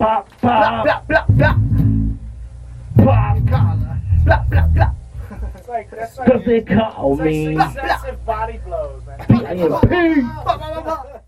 Blah, blah, blah, blah, blah. blah. Blah, blah, blah. That's like Cause they call it's like me successive body blows, man. P.I.M.P. Blah, blah, blah, blah.